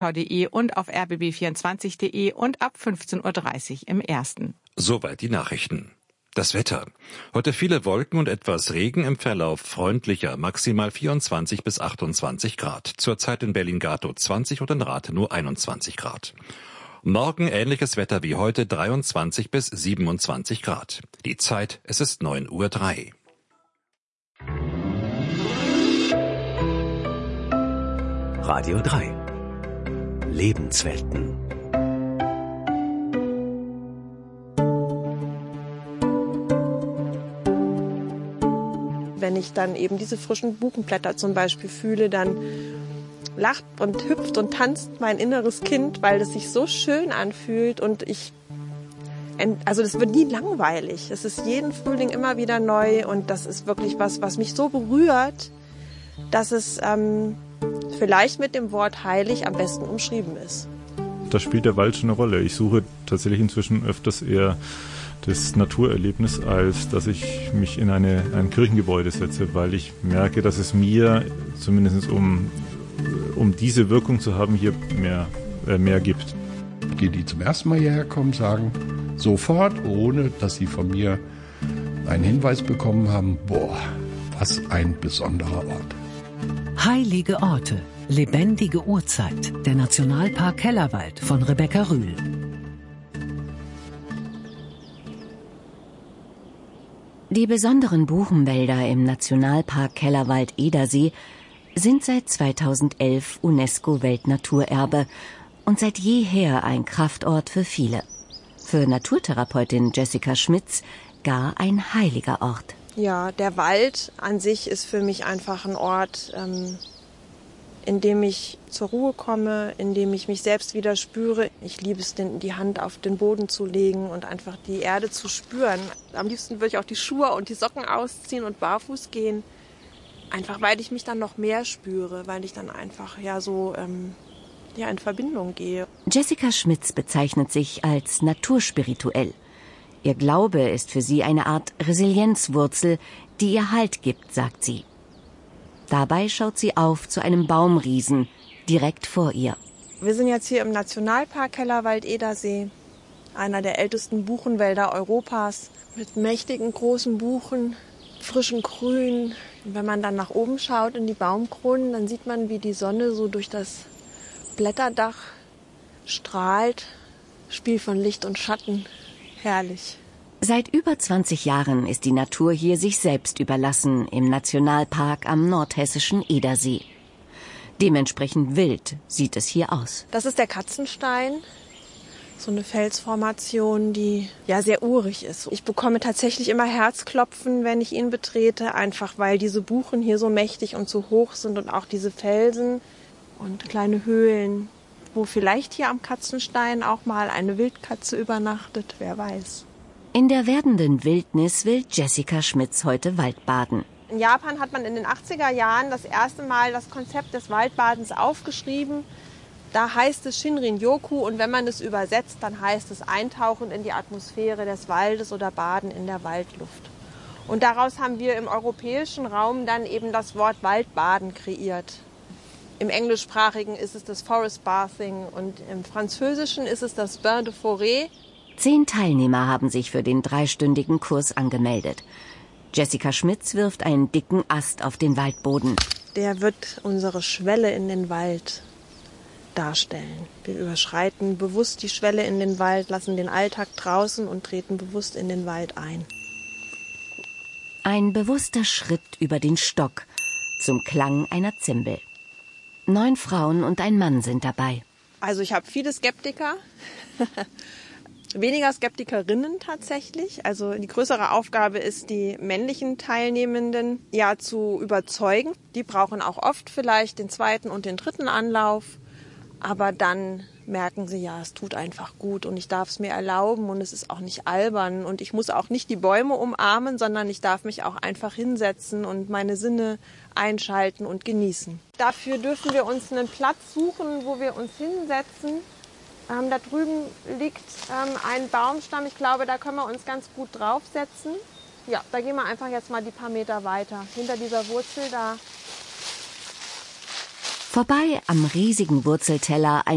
rbb.de und auf rbb24.de und ab 15:30 Uhr im Ersten. Soweit die Nachrichten. Das Wetter. Heute viele Wolken und etwas Regen, im Verlauf freundlicher, maximal 24 bis 28 Grad. Zurzeit in Berlin-Gatow 20 und in Rathenow 21 Grad. Morgen ähnliches Wetter wie heute, 23 bis 27 Grad. Die Zeit, es ist 9:03 Uhr. Radio 3. Lebenswelten. Wenn ich dann eben diese frischen Buchenblätter zum Beispiel fühle, dann lacht und hüpft und tanzt mein inneres Kind, weil es sich so schön anfühlt und also das wird nie langweilig. Es ist jeden Frühling immer wieder neu und das ist wirklich was mich so berührt, dass es vielleicht mit dem Wort heilig am besten umschrieben ist. Da spielt der Wald schon eine Rolle. Ich suche tatsächlich inzwischen öfters eher das Naturerlebnis, als dass ich mich in ein Kirchengebäude setze, weil ich merke, dass es mir, zumindest um diese Wirkung zu haben, hier mehr gibt. Die, die zum ersten Mal hierher kommen, sagen sofort, ohne dass sie von mir einen Hinweis bekommen haben, boah, was ein besonderer Ort. Heilige Orte, lebendige Urzeit, der Nationalpark Kellerwald von Rebecca Rühl. Die besonderen Buchenwälder im Nationalpark Kellerwald-Edersee sind seit 2011 UNESCO-Weltnaturerbe und seit jeher ein Kraftort für viele. Für Naturtherapeutin Jessica Schmitz gar ein heiliger Ort. Ja, der Wald an sich ist für mich einfach ein Ort, in dem ich zur Ruhe komme, in dem ich mich selbst wieder spüre. Ich liebe es, die Hand auf den Boden zu legen und einfach die Erde zu spüren. Am liebsten würde ich auch die Schuhe und die Socken ausziehen und barfuß gehen. Einfach weil ich mich dann noch mehr spüre, weil ich dann einfach in Verbindung gehe. Jessica Schmitz bezeichnet sich als naturspirituell. Ihr Glaube ist für sie eine Art Resilienzwurzel, die ihr Halt gibt, sagt sie. Dabei schaut sie auf zu einem Baumriesen direkt vor ihr. Wir sind jetzt hier im Nationalpark Kellerwald-Edersee, einer der ältesten Buchenwälder Europas, mit mächtigen großen Buchen, frischem Grün. Und wenn man dann nach oben schaut in die Baumkronen, dann sieht man, wie die Sonne so durch das Blätterdach strahlt. Spiel von Licht und Schatten. Herrlich. Seit über 20 Jahren ist die Natur hier sich selbst überlassen im Nationalpark am nordhessischen Edersee. Dementsprechend wild sieht es hier aus. Das ist der Katzenstein, so eine Felsformation, die ja sehr urig ist. Ich bekomme tatsächlich immer Herzklopfen, wenn ich ihn betrete, einfach weil diese Buchen hier so mächtig und so hoch sind und auch diese Felsen und kleine Höhlen, wo vielleicht hier am Katzenstein auch mal eine Wildkatze übernachtet, wer weiß. In der werdenden Wildnis will Jessica Schmitz heute Waldbaden. In Japan hat man in den 80er Jahren das erste Mal das Konzept des Waldbadens aufgeschrieben. Da heißt es Shinrin-yoku und wenn man es übersetzt, dann heißt es Eintauchen in die Atmosphäre des Waldes oder Baden in der Waldluft. Und daraus haben wir im europäischen Raum dann eben das Wort Waldbaden kreiert. Im Englischsprachigen ist es das Forest Bathing und im Französischen ist es das Bain de Forêt. 10 Teilnehmer haben sich für den 3-stündigen Kurs angemeldet. Jessica Schmitz wirft einen dicken Ast auf den Waldboden. Der wird unsere Schwelle in den Wald darstellen. Wir überschreiten bewusst die Schwelle in den Wald, lassen den Alltag draußen und treten bewusst in den Wald ein. Ein bewusster Schritt über den Stock zum Klang einer Zimbel. 9 Frauen und ein Mann sind dabei. Also ich habe viele Skeptiker. Weniger Skeptikerinnen tatsächlich. Also die größere Aufgabe ist, die männlichen Teilnehmenden ja zu überzeugen. Die brauchen auch oft vielleicht den 2. und den 3. Anlauf. Aber dann merken sie, ja, es tut einfach gut und ich darf es mir erlauben und es ist auch nicht albern. Und ich muss auch nicht die Bäume umarmen, sondern ich darf mich auch einfach hinsetzen und meine Sinne einschalten und genießen. Dafür dürfen wir uns einen Platz suchen, wo wir uns hinsetzen. Da drüben liegt ein Baumstamm. Ich glaube, da können wir uns ganz gut draufsetzen. Ja, da gehen wir einfach jetzt mal die paar Meter weiter. Hinter dieser Wurzel da. Vorbei am riesigen Wurzelteller